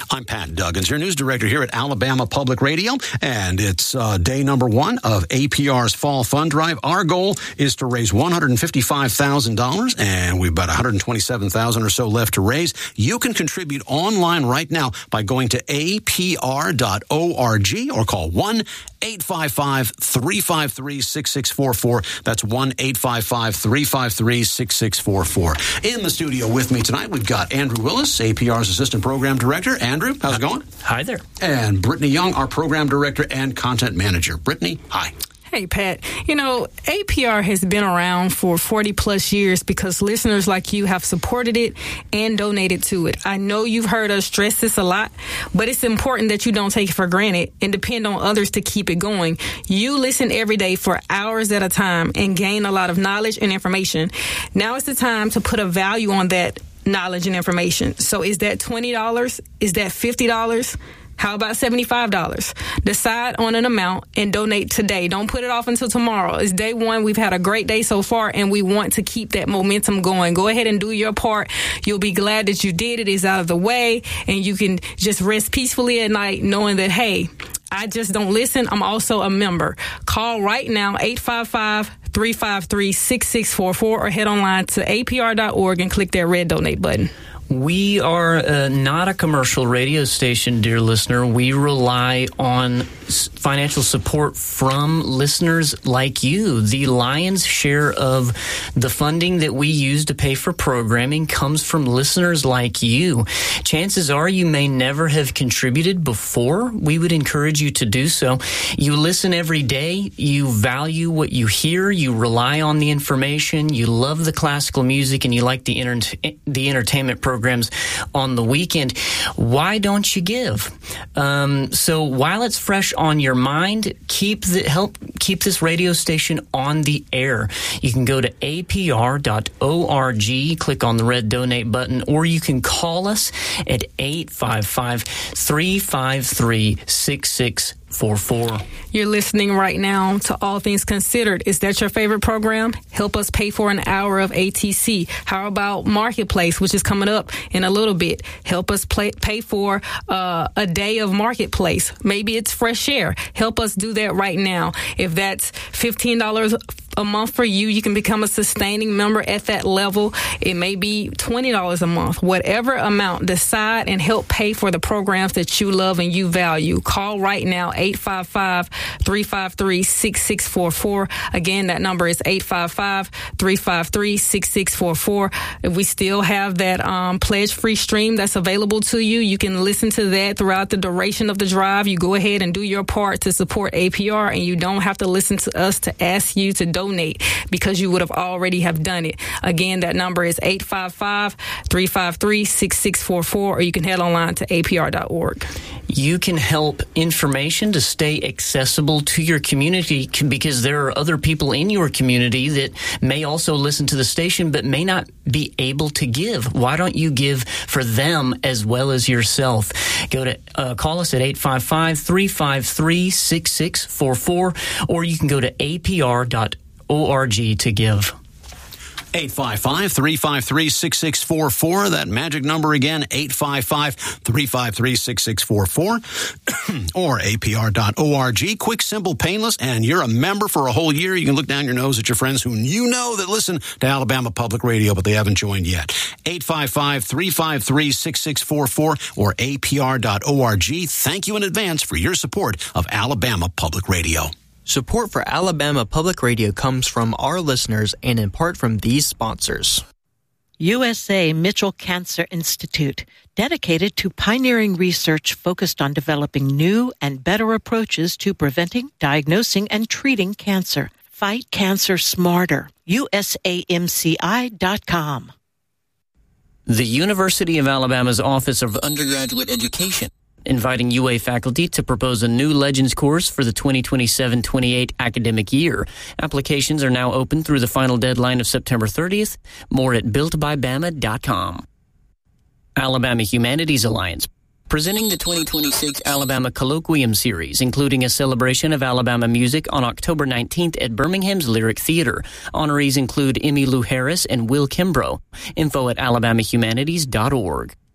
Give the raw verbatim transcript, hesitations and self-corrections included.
I'm Pat Duggins, your news director here at Alabama Public Radio, and it's uh, day number one of A P R's Fall Fund Drive. Our goal is to raise one hundred fifty-five thousand dollars, and we've about one hundred twenty-seven thousand dollars or so left to raise. You can contribute online right now by going to A P R dot org or call one eight five five, three five three, six six four four. That's one eight five five, three five three, six six four four. In the studio with me tonight, we've got Andrew Willis, A P R's Assistant Program Director. Andrew, how's it going? Hi there. And Brittany Young, our Program Director and Content Manager. Brittany, hi. Hey, Pat. You know, A P R has been around for forty plus years because listeners like you have supported it and donated to it. I know you've heard us stress this a lot, but it's important that you don't take it for granted and depend on others to keep it going. You listen every day for hours at a time and gain a lot of knowledge and information. Now is the time to put a value on that knowledge and information. So is that twenty dollars? Is that fifty dollars? How about seventy-five dollars? Decide on an amount and donate today. Don't put it off until tomorrow. It's day one. We've had a great day so far, and we want to keep that momentum going. Go ahead and do your part. You'll be glad that you did it. It's out of the way, and you can just rest peacefully at night knowing that, hey, I just don't listen. I'm also a member. Call right now, eight five five, three five three, six six four four, or head online to A P R dot org and click that red donate button. We are uh, not a commercial radio station, dear listener. We rely on s- financial support from listeners like you. The lion's share of the funding that we use to pay for programming comes from listeners like you. Chances are you may never have contributed before. We would encourage you to do so. You listen every day. You value what you hear. You rely on the information. You love the classical music, and you like the, inter- the entertainment program. Programs on the weekend. Why don't you give? Um, so while it's fresh on your mind, keep the help keep this radio station on the air. You can go to A P R dot org, click on the red donate button, or you can call us at eight five five, three five three, six six four four. You're listening right now to All Things Considered. Is that your favorite program? Help us pay for an hour of A T C. How about Marketplace, which is coming up in a little bit? Help us play, pay for uh, a day of Marketplace. Maybe it's Fresh Air. Help us do that right now. If that's fifteen dollars a month for you, you can become a sustaining member at that level. It may be twenty dollars a month. Whatever amount, decide and help pay for the programs that you love and you value. Call right now, eight five five, three five three, six six four four. Again, that number is eight five five, three five three, six six four four. We still have that um, pledge-free stream that's available to you. You can listen to that throughout the duration of the drive. You go ahead and do your part to support A P R, and you don't have to listen to us to ask you to donate because you would have already have done it. Again, that number is eight five five, three five three, six six four four, or you can head online to A P R dot org. You can help information to stay accessible to your community because there are other people in your community that may also listen to the station but may not be able to give. Why don't you give for them as well as yourself? Go to uh, call us at eight five five, three five three, six six four four, or you can go to A P R dot org to give. eight five five, three five three, six six four four. That magic number again, eight five five, three five three, six six four four. Or A P R dot org. Quick, simple, painless, and you're a member for a whole year. You can look down your nose at your friends who you know that listen to Alabama Public Radio, but they haven't joined yet. eight five five, three five three, six six four four or A P R dot org. Thank you in advance for your support of Alabama Public Radio. Support for Alabama Public Radio comes from our listeners and in part from these sponsors. U S A Mitchell Cancer Institute, dedicated to pioneering research focused on developing new and better approaches to preventing, diagnosing, and treating cancer. Fight cancer smarter. U S A M C I dot com. The University of Alabama's Office of Undergraduate Education inviting U A faculty to propose a new Legends course for the twenty twenty-seven twenty-eight academic year. Applications are now open through the final deadline of September thirtieth. More at built by bama dot com. Alabama Humanities Alliance, presenting the twenty twenty-six Alabama Colloquium Series, including a celebration of Alabama music on October nineteenth at Birmingham's Lyric Theater. Honorees include Emmylou Harris and Will Kimbrough. Info at alabama humanities dot org.